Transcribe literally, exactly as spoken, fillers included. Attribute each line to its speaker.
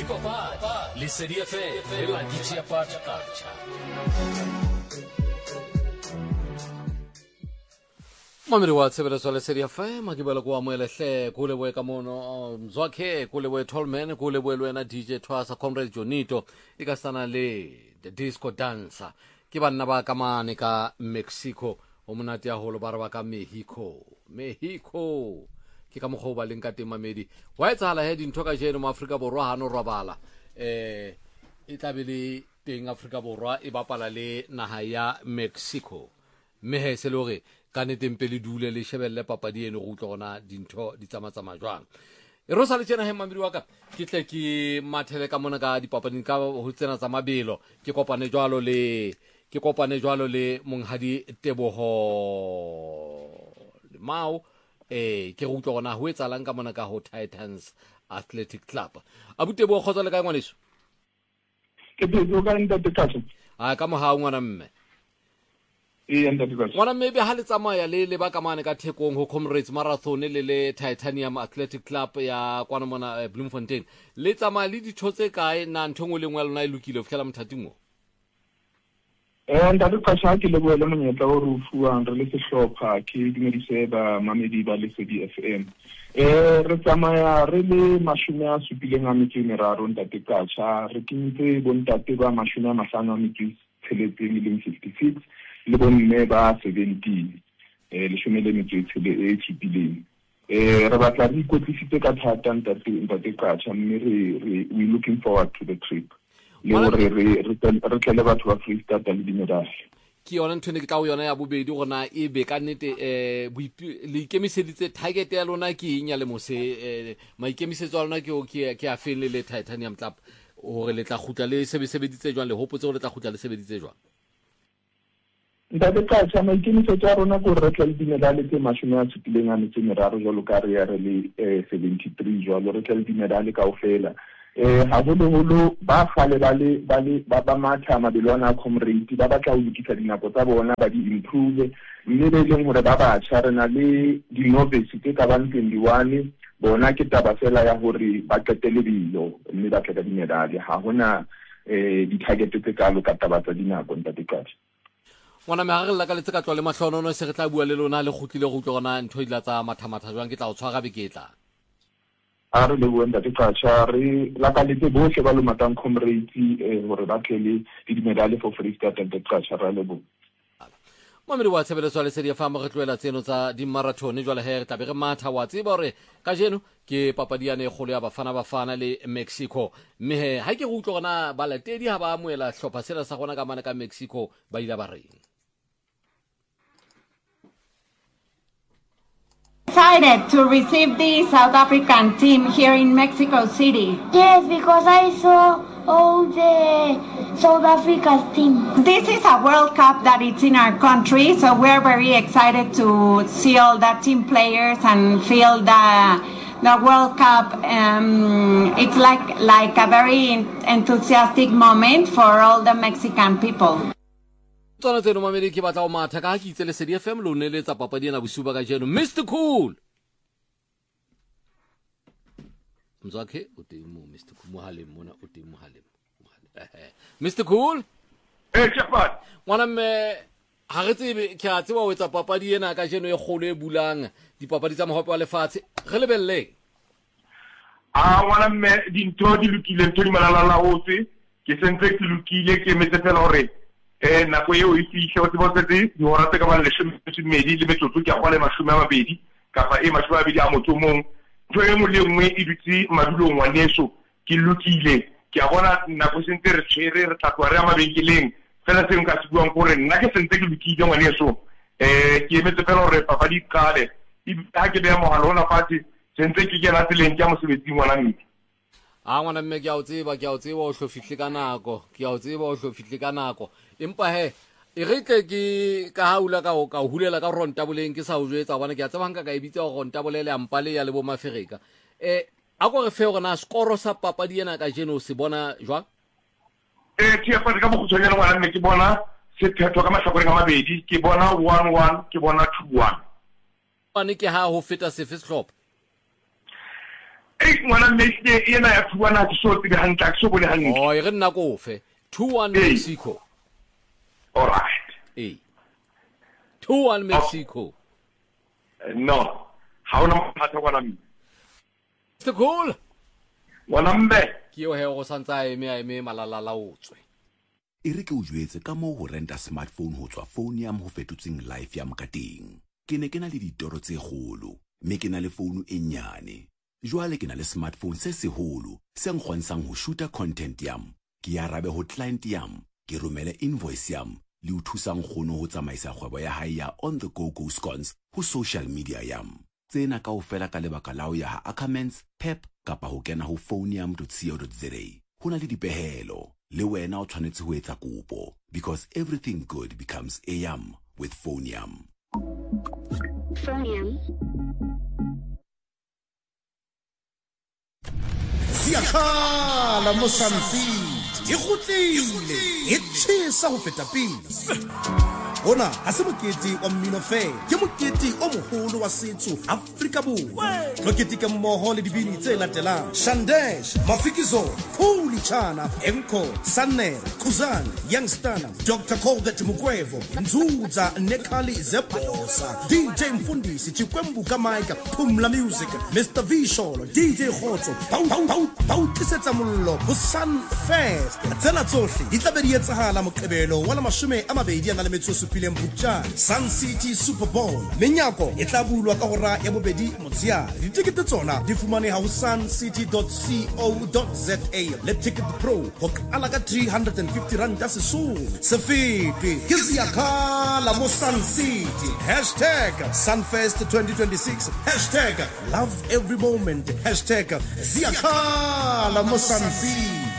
Speaker 1: Dipapadi Lesedi F M la kitse ya pacha kacha. Mamiri wa tsebele so Lesedi F M akibela kwa mwelehle kule bwe kamono mzwakhe kule bwe Tolman kule bwe lwena D J Twasa Comrade Jonito ikasana le the disco dancer ke banna ba kamane ka Mexico o monate ya holo bara ba ka Mexico Mexico ke ka mogho ba leng ka temamedi wa etsala he dintho ka jeno mo Afrika borwa hano robala eh e tlabele teng Afrika borwa e bapala le naha ya Mexico mehe se lore ka netempele dule le shebelle papadi eno go utlona dintho di tsamatsama jwang e rosa le tsena he mamiri wa ka ke tle ke mathele ka mona ka dipapadi ka ho tsena tsa mabelo ke kopane jwalo le ke kopane jwalo le monghadi Teboho Mau eh ke go utlona ho etsalang ka mona ka ho Titans Athletic Club abute bo khotsa le ka ngwaneso
Speaker 2: ke bo ka nta tekatso
Speaker 1: a ka mo ha ngwana mme
Speaker 2: e enda tekatso
Speaker 1: ngwana mme be ha le tsamaya le le ba ka mane ka Thekong ho Comrades Marathon le le Titanium Athletic Club ya kwana mona Bloemfontein le tsamaya le dithotse kae na nthongwe le ngwalo na e lokile ho fela mothatimo
Speaker 2: eh nda re ka ke le boela monyetla o re ufuang re le sehlopha ke dumedise ba mamedi ba Lesedi F M eh re tsamaya re le mashome a supileng a metso e meraro ntate kacha re kentse bontate ba mashome a mahlano a metso tsheletseng le fifty-six le bonne ba seventeen eh le shome le metso e supileng eh re batla re ikotlisitse ka thata ntate ntate kacha mme re we looking forward to the trip le re re re tlele batho ba Free State le dimedal
Speaker 1: ke yona ntone ke tla o yona ya bobedi gona e be ka nnete eh le ikemiseditse target ya lona ke enya le mose eh maikemisetso a lona ke o ke ke a fele le Titanium Club o re le tla khutla le sebeditse jwang le hopotse gore le tla khutla le sebeditse jwang
Speaker 2: ntate ka tsa maikemisetso a rona go re tla le dimedal tse mashome a tsupileng a metso meraro jalo ka re ya re le seventy-three jalo re tla le dimedal ka ofela eh ha bolo bolo ba fale ba le ba le ba ba matha mabelwana a Comrade ba batla ho lokisa dinako tsa bona ba di improve mme be leng hore ba ba tshare na le di novice ke ka ba twenty-one bona ke taba fela ya hore ba qetele bilo mme ba tla ka dimedal ha hona eh di target tse ka lo ka taba tsa dinako ntate katsha
Speaker 1: ngwana me ha re la ka le tsaka tswa le mahlonono se re tla bua le lona le khutlile go tlogona ntho di la tsa mathamatha jwang ke tla o tshwara beketla
Speaker 2: a re le buenda ke kacha re la ka le bohle ba lo matang Comrades eh hore ba tlele di dimedal for Free State and kacha ra le bo
Speaker 1: mamedi wa tshebeletso le Lesedi F M re tloela tseno tsa di marathon jwale he re tabe re matha wa tseba hore ka jeno ke papadi ya ne kholo ya bafana bafana le Mexico mme he ha ke go utlwana ba latedi ha ba amoela hlopha sela sa gona ka mane ka Mexico ba ila ba reng
Speaker 3: Excited to receive the South African team here in Mexico City.
Speaker 4: Yes, because I saw all the South Africa's team.
Speaker 3: This is a World Cup that it's in our country, so we're very excited to see all the team players and feel the the World Cup. Um, it's like like a very enthusiastic moment for all the Mexican people.
Speaker 1: tsona tseno mamedi ke batla o matha ka ke itse Lesedi F M lo ne le tsa papadi ena bosuba ka jeno Mister Cool mzwakhe o teng mo Mister Cool mohaleng mona o teng mohaleng Mister Cool
Speaker 2: eh tshapa
Speaker 1: ngwana me ha re tsebe ke a tseba o etsa papadi ena ka jeno e kgolo e bulang dipapadi tsa mohope wa lefatshe re lebelle
Speaker 2: a ngwana me dintho di lokile ntho di malala hotse ke sentse ke lokile ke metse fela hore eh nako eo e fihle o tsebo tse di hora tse ka ba le shemedi le metsotso ke a gole mashome a mabedi kapa e mashome a mabedi a motho mong ntho e mo le nngwe e dutse madulong wa neso ke lokile ke a bona nako sentse re tshwere re tlatwa re a mabenkeleng fela se nka se buang gore nna ke sentse ke lokile ngwa neso eh ke emetse fela hore papadi kale e ha ke be mo halona fati sentse ke kena tseleng ke mosebetsi ngwana mme
Speaker 1: a ngwana mme ke a o tseba ke a o tseba o hlofihle ka nako ke a o tseba o hlofihle ka nako empa he e re tle ke ka haula ka o ka hulela ka ronta boleng ke sa o jwetsa bona ke a tseba nka ka e bitsa go ronta bolele ampale ya le bo Mafereka eh a go re fe gore na skoro sa papadi ena ka jeno se bona jwa
Speaker 2: eh tia pa ka go tshonya ngwana mme ke bona se phetho ka mahlakore ka mabedi ke bona one one ke bona two one
Speaker 1: bane ke ha ho feta se fe slop
Speaker 2: eight ngwana mme ena ya two one ha ke so tsebe hantle ke so bone hantle
Speaker 1: oh e re nna ko fe two one Mexico
Speaker 2: all right
Speaker 1: eh two one Mexico
Speaker 2: no ha ona mathata ngwana mme
Speaker 1: it's cool
Speaker 2: ngwana mme
Speaker 1: ke yo he go santsa eme a eme malala la otswe
Speaker 5: e re ke o jwetse ka mo go renta smartphone ho tswa phone ya mo ho fetotseng life ya mokateng ke ne ke na le ditoro tse kgolo me ke na le phone e nyane jwale ke na le smartphone se seholo se nkgonsang ho shoota content yam ke ya rabe ho client yam ke romele invoice yam le o thusang kgono ho tsamaisa kgwebo ya hae ya on the go go scones ho social media yam tsena ka ofela ka lebaka la o ya ha Ackermans Pep kapa ho kena ho phone yam dot co dot za hona le dipehelo le wena o tshwanetse ho etsa kopo because everything good becomes a yam with phone yam
Speaker 4: Phone yam.
Speaker 6: Siyakhala mo Sunfeed e kgutlile e tshisa ho feta pele ona ha se mokete wa mmino fela ke mokete o moholo wa setso Afrika Borwa mokete ke mmoho le dibini tse latelang Shandesh Mafikizo Khuli Chana Enko Sanel Khuzani Youngstana Doctor Colbert Mugwevo Nzuza Nekali Zebosa D J Mfundisi Chikwembu Kamaika Pumla Music Mister Visholo D J Khotso Pau pau pau pau tlisetsa mollo ho Sunfest tsena tsohle di tla be di etsahala moqebelo wa la mashome a mabedi a na le metso Sun City Super Bowl menyako e tla bulwa ka hora ya bobedi motsiare ditikete tsona di fumane ha ho sun city dot co dot za le ticket pro ho ala ka three hundred fifty rand tsa seso se fete ke Siyakhala mo Sun City hashtag Sunfest twenty twenty-six hashtag love every moment hashtag Siyakhala mo Sun City